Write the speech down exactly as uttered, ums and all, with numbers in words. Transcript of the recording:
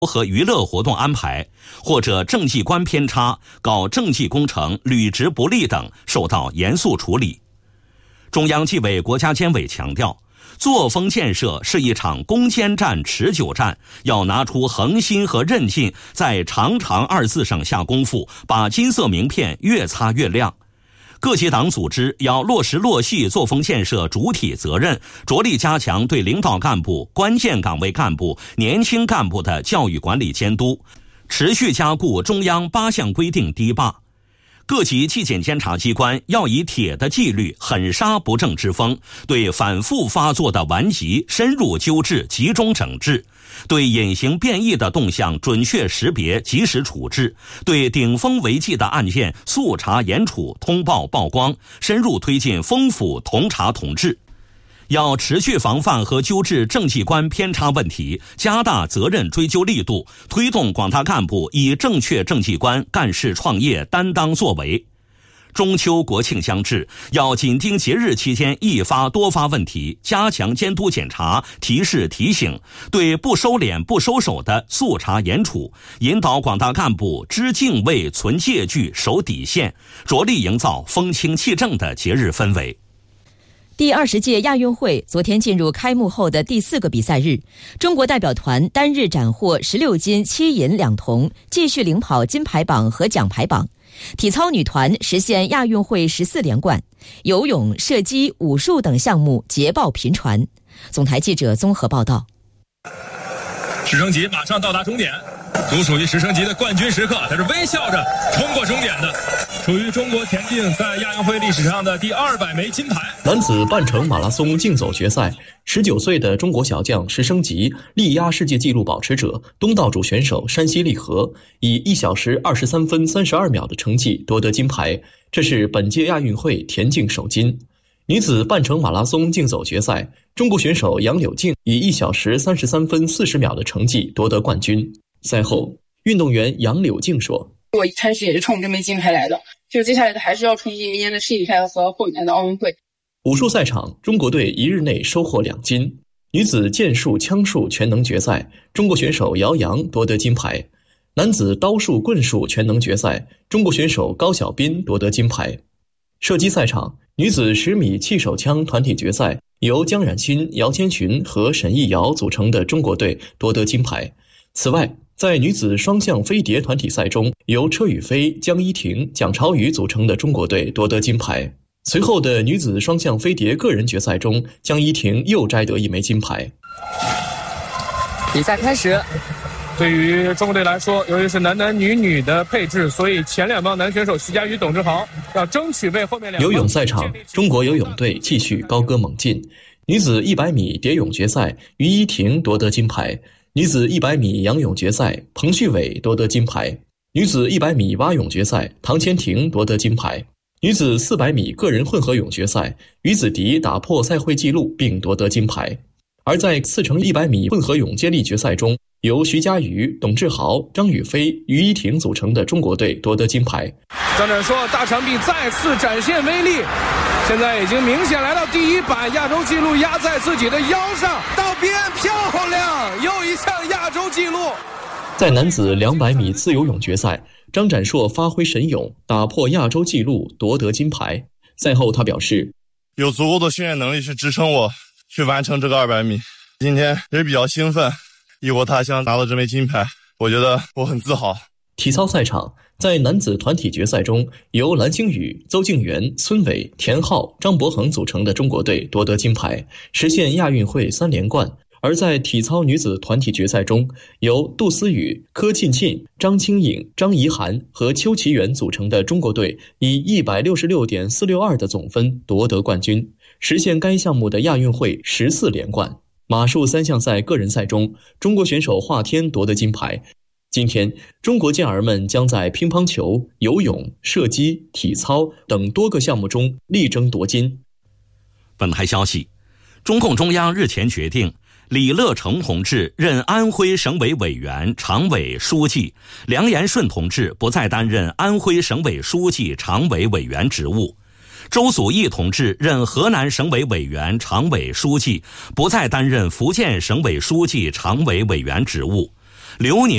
和娱乐活动安排，或者政绩观偏差、搞政绩工程履职不力等，受到严肃处理。中央纪委国家监委强调，作风建设是一场攻坚战、持久战，要拿出恒心和韧劲，在长长二字上下功夫，把金色名片越擦越亮。各级党组织要落实落细作风建设主体责任，着力加强对领导干部、关键岗位干部、年轻干部的教育管理监督，持续加固中央八项规定堤坝。各级纪检监察机关要以铁的纪律、狠杀不正之风，对反复发作的顽疾深入纠治、集中整治，对隐形变异的动向准确识别、及时处置，对顶风违纪的案件速查严处、通报曝光，深入推进丰府同查同治。要持续防范和纠治政绩观偏差问题，加大责任追究力度，推动广大干部以正确政绩观干事创业、担当作为。中秋国庆将至，要紧盯节日期间易发多发问题，加强监督检查、提示提醒，对不收敛不收手的速查严处，引导广大干部知敬畏、存戒惧、守底线，着力营造风清气正的节日氛围。 第二十届亚运会昨天进入开幕后的第四个比赛日，中国代表团单日斩获十六金七银两铜，继续领跑金牌榜和奖牌榜。体操女团实现亚运会十四连冠，游泳、射击、武术等项目捷报频传。总台记者综合报道。 直升机马上到达终点，独属于直升机的冠军时刻，它是微笑着冲过终点的，属于中国田径在亚运会历史上的第二百枚金牌。 男子半程马拉松竞走决赛，十九岁的中国小将石生吉力压世界纪录保持者东道主选手山西利和，以一小时二十三分三十二秒的成绩夺得金牌，这是本届亚运会田径首金。女子半程马拉松竞走决赛，中国选手杨柳静以一小时三十三分四十秒的成绩夺得冠军。赛后，运动员杨柳静说：“ 我一开始也是冲这枚金牌来的，就接下来的还是要冲击明年的世锦赛和后年的奥运会。” 武术赛场，中国队一日内收获两金。女子剑术、枪术全能决赛，中国选手姚洋夺得金牌；男子刀术、棍术全能决赛，中国选手高晓斌夺得金牌。射击赛场，女子十米气手枪团体决赛，由江冉鑫、姚千寻和沈艺瑶组成的中国队夺得金牌。此外，在女子双向飞碟团体赛中，由车宇飞、江一婷、蒋超宇组成的中国队夺得金牌。随后的女子双向飞碟个人决赛中，江一婷又摘得一枚金牌。 比赛开始。 对于中国队来说，由于是男男女女的配置，所以前两帮男选手徐嘉余、董志豪要争取为后面两。 游泳赛场，中国游泳队继续高歌猛进。女子一百米蝶泳决赛，于依婷夺得金牌；女子一百米仰泳决赛，彭旭伟夺得金牌；女子一百米蛙泳决赛，唐千婷夺得金牌；女子四百米个人混合泳决赛，于子迪打破赛会纪录并夺得金牌。而在四乘一百米混合泳接力决赛中，由徐嘉余、董志豪、张雨霏、于依婷组成的中国队夺得金牌。 张展硕大长臂再次展现威力，现在已经明显来到第一板，亚洲纪录压在自己的腰上，到边漂亮，又一项亚洲纪录。 在男子两百米自由泳决赛，张展硕发挥神勇，打破亚洲纪录夺得金牌。赛后他表示， 有足够的训练能力去支撑我去完成这个二百米，今天也是比较兴奋，异国他乡拿了这枚金牌，我觉得我很自豪。 体操赛场，在男子团体决赛中，由蓝星宇、邹敬园、孙伟、田浩、张博恒组成的中国队夺得金牌，实现亚运会三连冠。而在体操女子团体决赛中，由杜思雨、柯庆庆、张清颖、张怡涵和邱其元组成的中国队以 一百六十六点四六二 的总分夺得冠军，实现该项目的亚运会十四连冠。马术三项赛个人赛中，中国选手华天夺得金牌。今天，中国健儿们将在乒乓球、游泳、射击、体操等多个项目中力争夺金。 本台消息，中共中央日前决定，李乐成同志任安徽省委委员、常委、书记，梁延顺同志不再担任安徽省委书记、常委委员职务。周祖义同志任河南省委委员、常委、书记，不再担任福建省委书记、常委委员职务。 刘宁